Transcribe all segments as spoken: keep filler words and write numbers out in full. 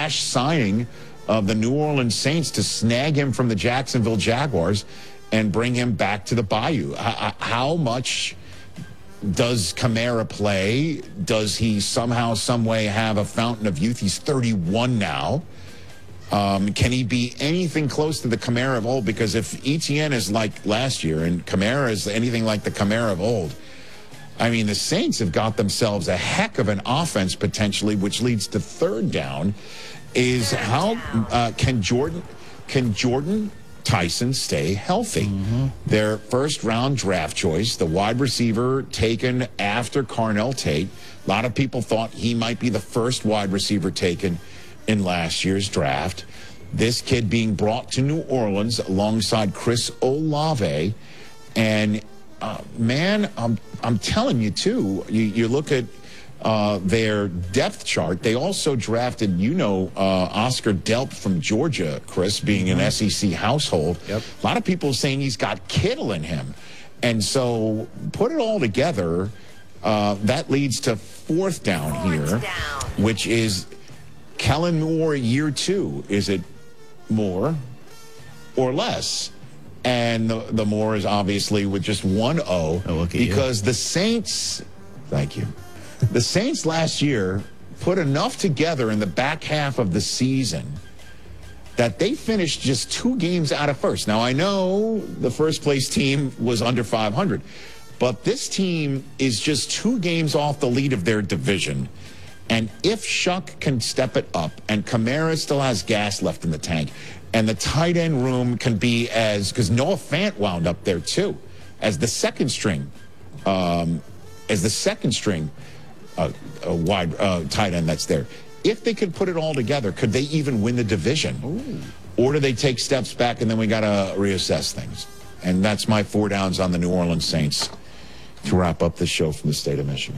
rash signing of the New Orleans Saints to snag him from the Jacksonville Jaguars and bring him back to the Bayou. How much does Kamara play? Does he somehow, some way have a fountain of youth? He's thirty-one now. Um, can he be anything close to the Kamara of old? Because if Etienne is like last year and Kamara is anything like the Kamara of old, I mean, the Saints have got themselves a heck of an offense potentially, which leads to third down. Is how uh, can Jordan can Jordan Tyson stay healthy? Mm-hmm. Their first round draft choice, the wide receiver taken after Carnell Tate. A lot of people thought he might be the first wide receiver taken in last year's draft. This kid being brought to New Orleans alongside Chris Olave, and uh, man, I'm I'm telling you too. You, you look at. Uh, their depth chart. They also drafted, you know, uh, Oscar Delp from Georgia, Chris, being an S E C household. Yep. A lot of people saying he's got Kittle in him. And so put it all together, uh, that leads to fourth down fourth here, down. Which is Kellen Moore year two. Is it more or less? And the, the more is obviously with just one O, oh, because you. the Saints, thank you. The Saints last year put enough together in the back half of the season that they finished just two games out of first. Now, I know the first place team was under five hundred, but this team is just two games off the lead of their division. And if Shuck can step it up and Kamara still has gas left in the tank and the tight end room can be as, because Noah Fant wound up there too, as the second string, um, as the second string, Uh, a wide uh, tight end that's there. If they could put it all together, could they even win the division? Ooh. Or do they take steps back and then we got to reassess things? And that's my four downs on the New Orleans Saints to wrap up the show from the state of Michigan.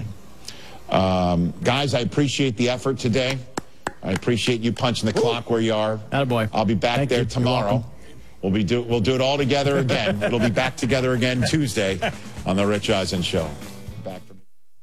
Um, guys, I appreciate the effort today. I appreciate you punching the Ooh. clock where you are. Attaboy. I'll be back Thank there you. tomorrow. We'll be do we'll do it all together again. It'll be back together again Tuesday on the Rich Eisen Show. Back from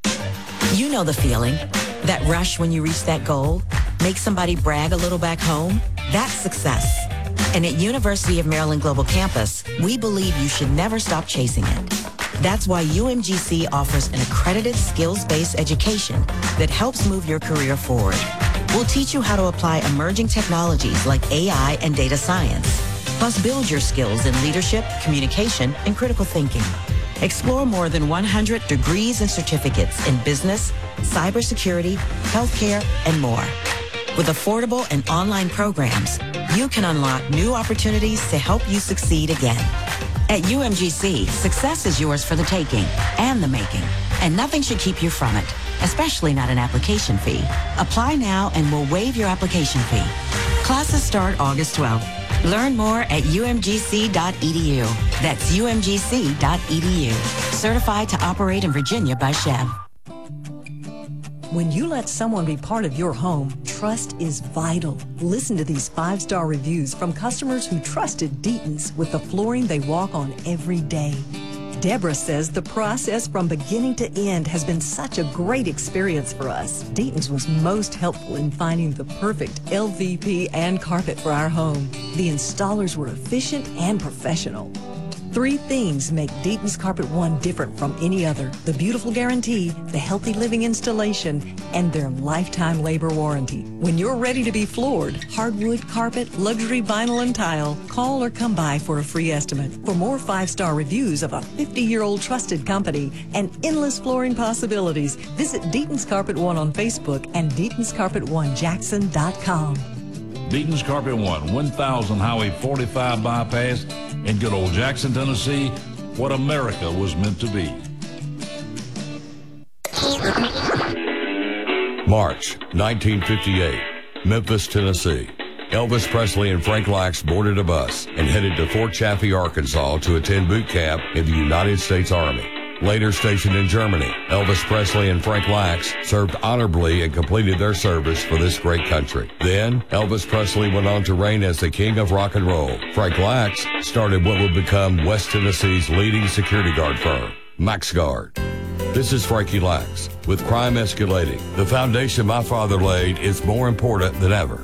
You know the feeling, that rush when you reach that goal, make somebody brag a little back home. That's success. And at University of Maryland Global Campus, we believe you should never stop chasing it. That's why U M G C offers an accredited skills-based education that helps move your career forward. We'll teach you how to apply emerging technologies like A I and data science, plus build your skills in leadership, communication, and critical thinking. Explore more than one hundred degrees and certificates in business, cybersecurity, healthcare, and more. With affordable and online programs, you can unlock new opportunities to help you succeed again. At U M G C, success is yours for the taking and the making, and nothing should keep you from it, especially not an application fee. Apply now and we'll waive your application fee. Classes start August twelfth. Learn more at U M G C dot E D U. That's U M G C dot E D U. Certified to operate in Virginia by Chev. When you let someone be part of your home, trust is vital. Listen to these five-star reviews from customers who trusted Deaton's with the flooring they walk on every day. Deborah says the process from beginning to end has been such a great experience for us. Deaton's was most helpful in finding the perfect L V P and carpet for our home. The installers were efficient and professional. Three things make Deaton's Carpet One different from any other: the beautiful guarantee, the healthy living installation, and their lifetime labor warranty. When you're ready to be floored, hardwood, carpet, luxury vinyl, and tile, call or come by for a free estimate. For more five-star reviews of a fifty-year-old trusted company and endless flooring possibilities, visit Deaton's Carpet One on Facebook and Deaton's Carpet One Jackson dot com. Deaton's Carpet One, one thousand Highway forty-five bypass in good old Jackson, Tennessee, what America was meant to be. March nineteen fifty-eight, Memphis, Tennessee. Elvis Presley and Frank Lax boarded a bus and headed to Fort Chaffee, Arkansas to attend boot camp in the United States Army. Later stationed in Germany, Elvis Presley and Frank Lax served honorably and completed their service for this great country. Then, Elvis Presley went on to reign as the king of rock and roll. Frank Lax started what would become West Tennessee's leading security guard firm, Max Guard. This is Frankie Lax. With crime escalating, the foundation my father laid is more important than ever.